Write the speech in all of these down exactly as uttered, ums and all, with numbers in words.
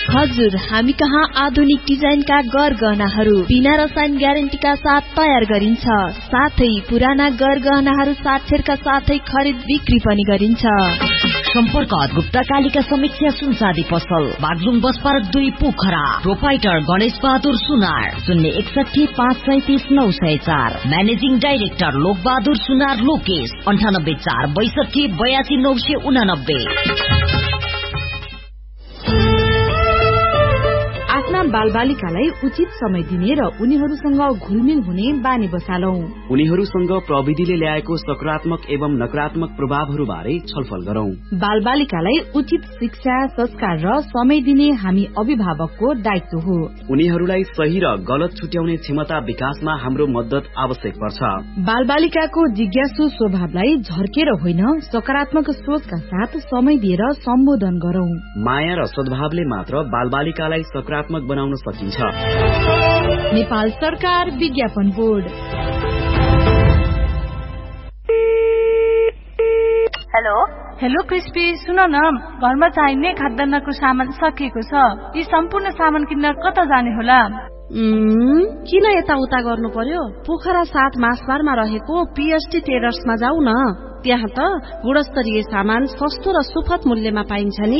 हजुर, हामी कहाँ आधुनिक डिजाइनका गरगहनाहरू बिना रसायन ग्यारेन्टीका साथ तयार गरिन्छ। साथै पुराना गरगहनाहरू साक्षरका साथै खरिद बिक्री पनि गरिन्छ। सम्पर्क गुप्ता कालिका समीक्षा सुनसादी पसल, बागलुङ बस पार्क दुई पोखरा। प्रोपाइटर गणेश बहादुर सुनार, शून्य एकसठी पाँच सैतिस नौ सय चार। म्यानेजिङ डाइरेक्टर लोक बहादुर सुनार लोकेश, अन्ठानब्बे चार बैसठी बयासी नौ सय उनानब्बे। आफ्ना बालबालिकालाई उचित समय दिने र उनीहरूसँग घुलमिल हुने बानी बसालौं। उनीहरूसँग प्रविधिले ल्याएको सकारात्मक एवं नकारात्मक प्रभावहरू बारे छलफल गरौं। बालबालिकालाई उचित शिक्षा, संस्कार र समय दिने हामी अभिभावकको दायित्व हो। उनीहरूलाई सही र गलत छुट्याउने क्षमता विकासमा हाम्रो मद्दत आवश्यक पर्छ। बालबालिकाको जिज्ञासु स्वभावलाई झर्केर होइन, सकारात्मक सोचका साथ समय दिएर सम्बोधन गरौं। माया र सद्भावले मात्र बालबालिकालाई सकारात्मक बनाउन सकिन्छ। नेपाल सरकार विज्ञापन बोर्ड। हेलो हेलो क्रिस्पी, सुन न, घरमा चाहिने खाद्यान्नको सामान सकिएको छ। यी सम्पूर्ण सामान किन्न कता जाने होला? किन यताउता गर्नु पर्यो? पोखरा सात मासबारमा रहेको पीएसटी ट्रेडर्समा जाऊ न। त्यहाँ त गुणस्तरीय सामान सस्तो र सुपथ मूल्यमा पाइन्छ नि।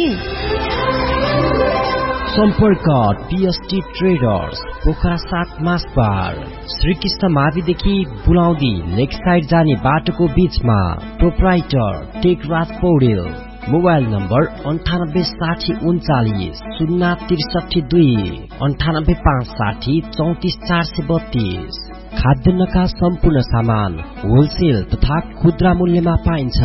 सम्पर्क पीएसटी ट्रेडर्स, पोखरा सात मासबार, श्रीकृष्ण माविदेखि बुलाउँदी लेक साइड जाने बाटोको बीचमा। Proprietor Tekraj Paudel. Mobile number अन्ठानब्बे साठी उन्चालिस शून्य त्रिसठी दुई, अन्ठानब्बे पाँच साठी चौतिस चार सय बत्तीस। खाद्यान्नका सम्पूर्ण सामान होलसेल तथा खुद्रा मूल्यमा पाइन्छ।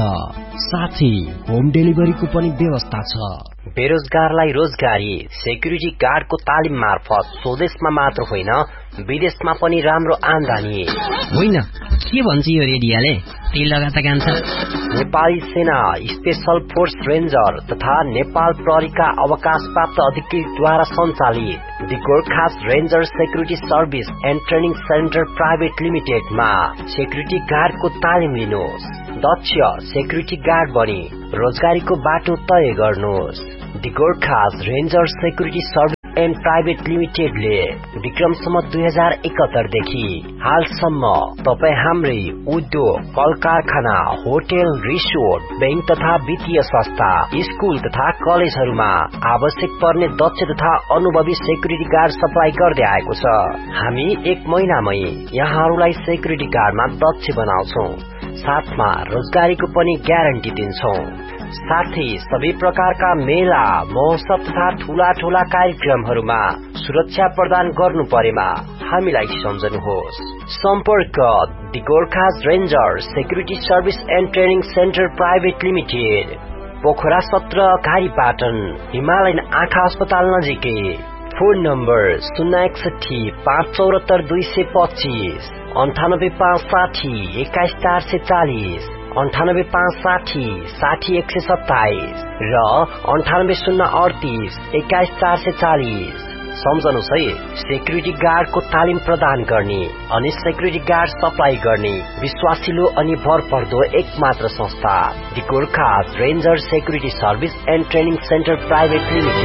साथै होम डेलिभरीको पनि व्यवस्था छ। बेरोजगारलाई रोजगारी, सेक्युरिटी गार्डको तालिम मार्फत स्वदेशमा मात्र होइन विदेशमा पनि राम्रो आमदानी। होइन, के भन्छ यो रेडियोले? तेल लगाता कान्छ। नेपाली सेना स्पेशल फोर्स रेन्जर तथा नेपाल प्रहरीका अवकाश प्राप्त अधिकृतद्वारा सञ्चालित the Gorkhas ranger security service and training centre private लिमिटेडमा security गार्डको तालिम लिनुहोस्। दक्ष सेक्युरिटी गार्ड बनी रोजगारीको बाटो तय गर्नुहोस्। The Gorkhas ranger security service and private लिमिटेडले विक्रमसम्म दुई हजार एकहत्तर देखि हालसम्म तपाईँ हाम्रै उद्योग, कल कारखाना, होटेल, रिसोर्ट, बैंक तथा वित्तीय संस्था, स्कूल तथा कलेजहरूमा आवश्यक पर्ने दक्ष तथा अनुभवी सेक्युरिटी गार्ड सप्लाई गर्दै आएको छ। हामी एक महिनामै यहाँहरूलाई सेक्युरिटी गार्डमा दक्ष बनाउँछौ, साथमा रोजगारीको पनि ग्यारेन्टी दिन्छौ। साथै सबै प्रकारका मेला, महोत्सव तथा ठूला ठूला कार्यक्रमहरूमा सुरक्षा प्रदान गर्नु परेमा हामीलाई सम्झनुहोस्। सम्पर्क the Gorkhas ranger security service and training centre private limited, Pokhara सत्र, घारीपाटन, हिमालयन आँखा अस्पताल नजिकै। फोन नम्बर शून्य एकसठी पाँच चौरात्तर दुई सय पच्चीस, अन्ठानब्बे पाँच साठी एक्काइस चार सय चालिस, अन्ठानब्बे पाँच साठी साठी एक सय सत्ताइस र अन्ठानब्बे शून्य अडतिस एक्काइस चार सय चालिस। सम्झनुहोस् है, सेक्युरिटी गार्डको तालिम प्रदान गर्ने अनि सेक्युरिटी गार्ड सप्लाई गर्ने विश्वासिलो अनि भरपर्दो एक मात्र संस्था the Gorkhas ranger security service and training centre private limited.